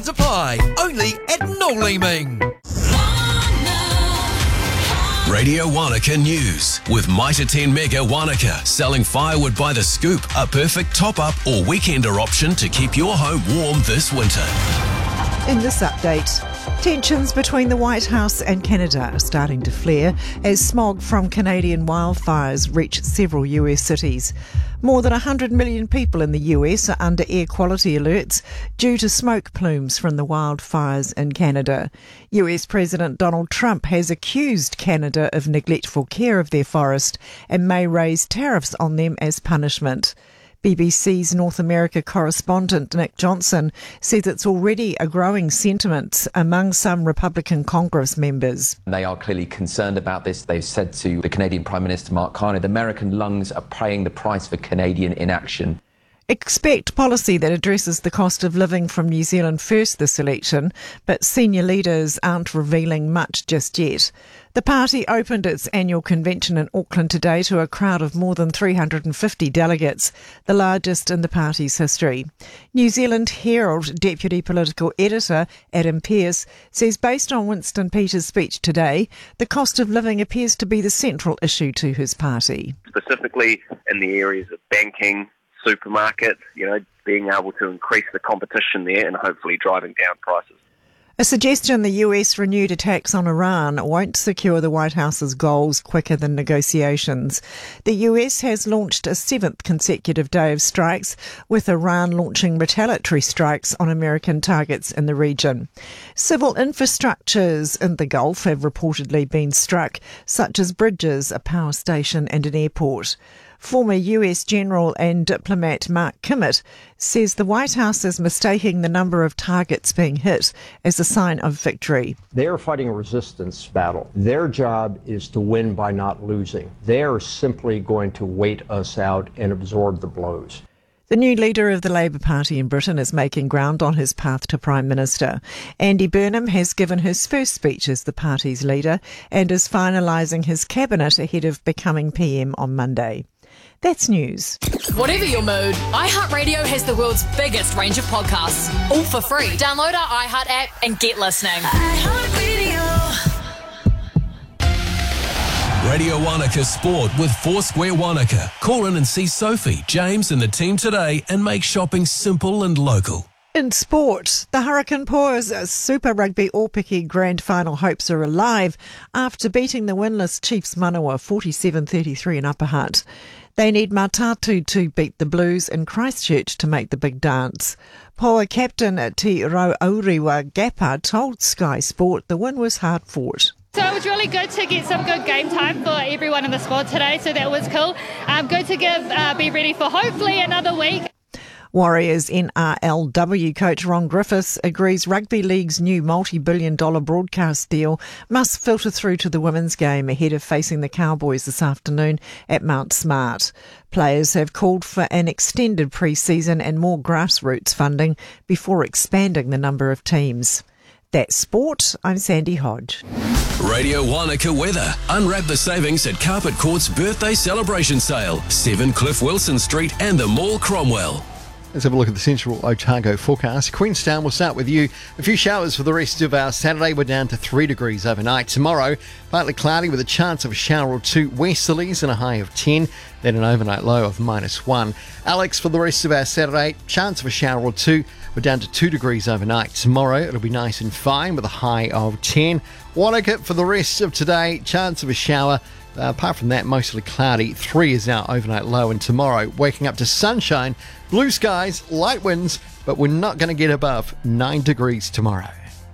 Apply only at Nolyming. Radio Wanaka News with Mitre 10 Mega Wanaka, selling firewood by the scoop, a perfect top-up or weekender option to keep your home warm this winter. In this update, tensions between the White House and Canada are starting to flare as smog from Canadian wildfires reach several US cities. More than 100 million people in the US are under air quality alerts due to smoke plumes from the wildfires in Canada. US President Donald Trump has accused Canada of neglectful care of their forest and may raise tariffs on them as punishment. BBC's North America correspondent Nick Johnson says it's already a growing sentiment among some Republican Congress members. They are clearly concerned about this. They've said to the Canadian Prime Minister Mark Carney, the American lungs are paying the price for Canadian inaction. Expect policy that addresses the cost of living from New Zealand first this election, but senior leaders aren't revealing much just yet. The party opened its annual convention in Auckland today to a crowd of more than 350 delegates, the largest in the party's history. New Zealand Herald Deputy Political Editor Adam Pearce says based on Winston Peters' speech today, the cost of living appears to be the central issue to his party. Specifically in the areas of banking, supermarkets, being able to increase the competition there and hopefully driving down prices. A suggestion the US renewed attacks on Iran won't secure the White House's goals quicker than negotiations. The US has launched a 7th consecutive day of strikes, with Iran launching retaliatory strikes on American targets in the region. Civil infrastructures in the Gulf have reportedly been struck, such as bridges, a power station and an airport. Former US General and diplomat Mark Kimmett says the White House is mistaking the number of targets being hit as a sign of victory. They're fighting a resistance battle. Their job is to win by not losing. They're simply going to wait us out and absorb the blows. The new leader of the Labour Party in Britain is making ground on his path to Prime Minister. Andy Burnham has given his first speech as the party's leader and is finalising his cabinet ahead of becoming PM on Monday. That's news. Whatever your mood, iHeartRadio has the world's biggest range of podcasts, all for free. Download our iHeart app and get listening. Radio Wanaka Sport with Foursquare Wanaka. Call in and see Sophie, James and the team today and make shopping simple and local. In sport, the Hurricane Poor's Super Rugby All-Piki Grand Final hopes are alive after beating the winless Chiefs Manawa 47-33 in Upper Hutt. They need Matatu to beat the Blues in Christchurch to make the big dance. Poa captain Te Rauauriwa Gapa told Sky Sport the win was hard fought. So it was really good to get some good game time for everyone in the squad today, so that was cool. Good to be ready for hopefully another week. Warriors NRLW coach Ron Griffiths agrees Rugby League's new multi-billion-dollar broadcast deal must filter through to the women's game ahead of facing the Cowboys this afternoon at Mount Smart. Players have called for an extended pre-season and more grassroots funding before expanding the number of teams. That's sport. I'm Sandy Hodge. Radio Wanaka weather. Unwrap the savings at Carpet Court's birthday celebration sale. 7 Cliff Wilson Street and the Mall Cromwell. Let's have a look at the Central Otago forecast. Queenstown, we'll start with you. A few showers for the rest of our Saturday. We're down to 3 degrees overnight. Tomorrow, partly cloudy with a chance of a shower or two. Westerlies and a high of 10. Then an overnight low of -1. Alex, for the rest of our Saturday, chance of a shower or two. We're down to 2 degrees overnight. Tomorrow, it'll be nice and fine with a high of 10. Wanaka, for the rest of today, chance of a shower. Apart from that, mostly cloudy. 3 is our overnight low, and tomorrow, waking up to sunshine, blue skies, light winds, but we're not going to get above 9 degrees tomorrow.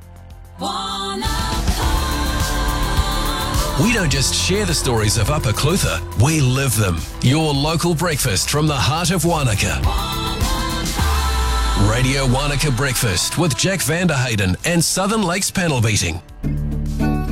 We don't just share the stories of Upper Clutha, we live them. Your local breakfast from the heart of Wanaka. Radio Wanaka Breakfast with Jack Vanderhayden and Southern Lakes Panel Beating.